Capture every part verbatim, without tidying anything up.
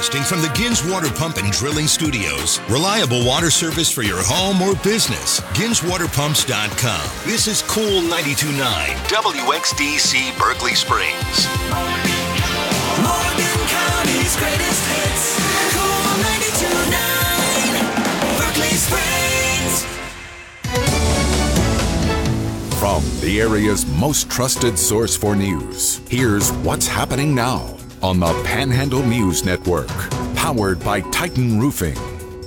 Broadcasting from the Gins Water Pump and Drilling Studios. Reliable water service for your home or business. Gins Water Pumps dot com. This is Cool ninety-two point nine W X D C Berkeley Springs. Morgan County's greatest hits. Cool ninety-two point nine Berkeley Springs. From the area's most trusted source for news, here's what's happening now on the Panhandle News Network, powered by Titan Roofing.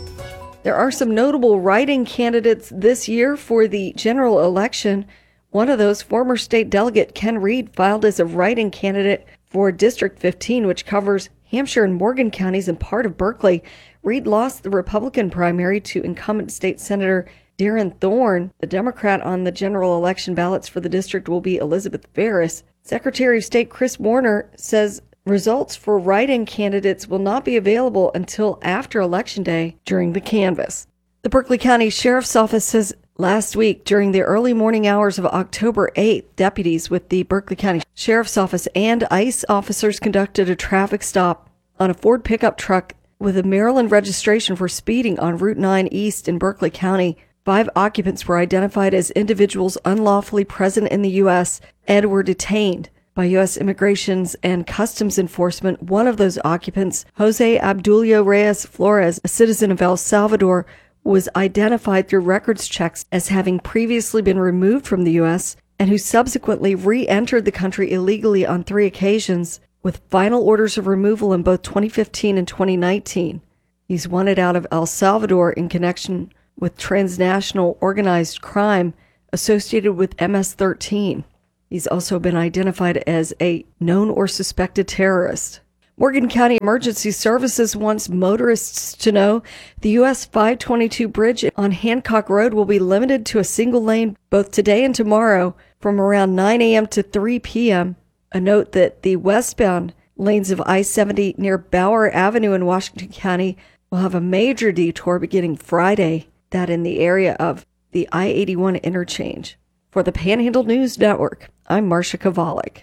There are some notable write-in candidates this year for the general election. One of those, former state delegate Ken Reed, filed as a write-in candidate for District fifteen, which covers Hampshire and Morgan counties and part of Berkeley. Reed lost the Republican primary to incumbent state senator Darren Thorne. The Democrat on the general election ballots for the district will be Elizabeth Ferris. Secretary of State Chris Warner says results for write-in candidates will not be available until after Election Day during the canvass. The Berkeley County Sheriff's Office says last week, during the early morning hours of October eighth, deputies with the Berkeley County Sheriff's Office and ICE officers conducted a traffic stop on a Ford pickup truck with a Maryland registration for speeding on Route nine East in Berkeley County. Five occupants were identified as individuals unlawfully present in the U S and were detained by U S Immigrations and Customs Enforcement. One of those occupants, Jose Abdulio Reyes Flores, a citizen of El Salvador, was identified through records checks as having previously been removed from the U S and who subsequently re-entered the country illegally on three occasions with final orders of removal in both twenty fifteen and twenty nineteen. He's wanted out of El Salvador in connection with transnational organized crime associated with M S thirteen. He's also been identified as a known or suspected terrorist. Morgan County Emergency Services wants motorists to know the U S five twenty-two bridge on Hancock Road will be limited to a single lane both today and tomorrow from around nine a.m. to three p.m. A note that the westbound lanes of I seventy near Bauer Avenue in Washington County will have a major detour beginning Friday, that in the area of the I eighty-one interchange. For the Panhandle News Network, I'm Marcia Kovalik.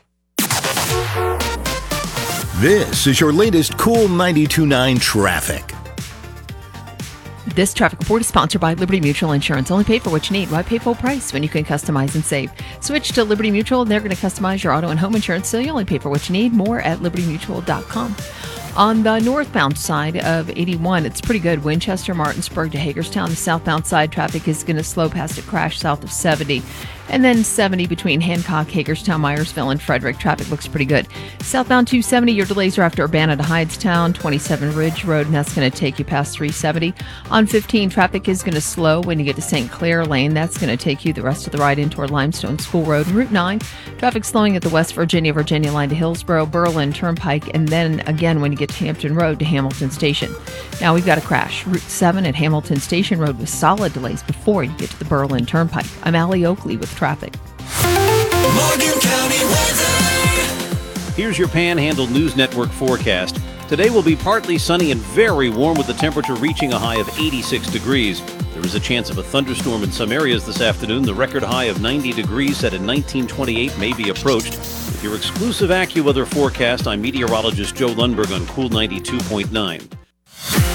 This is your latest Cool ninety-two point nine traffic. This traffic report is sponsored by Liberty Mutual Insurance. Only pay for what you need. Why pay full price when you can customize and save? Switch to Liberty Mutual and they're going to customize your auto and home insurance so you only pay for what you need. More at liberty mutual dot com. On the northbound side of eighty-one, it's pretty good. Winchester, Martinsburg to Hagerstown. The southbound side traffic is going to slow past a crash south of seventy. And then seventy between Hancock, Hagerstown, Myersville, and Frederick. Traffic looks pretty good. Southbound two seventy, your delays are after Urbana to Hydestown, twenty-seven Ridge Road, and that's going to take you past three seventy. On fifteen, traffic is going to slow when you get to Saint Clair Lane. That's going to take you the rest of the ride in toward Limestone School Road. Route nine, traffic slowing at the West Virginia, Virginia line to Hillsborough, Berlin Turnpike, and then again when you get to Hampton Road to Hamilton Station. Now we've got a crash. Route seven at Hamilton Station Road with solid delays before you get to the Berlin Turnpike. I'm Allie Oakley with traffic. Morgan County weather. Here's your Panhandle News Network forecast. Today will be partly sunny and very warm with the temperature reaching a high of eighty-six degrees. There is a chance of a thunderstorm in some areas this afternoon. The record high of ninety degrees set in nineteen twenty-eight may be approached. With your exclusive AccuWeather forecast, I'm meteorologist Joe Lundberg on Cool ninety-two point nine.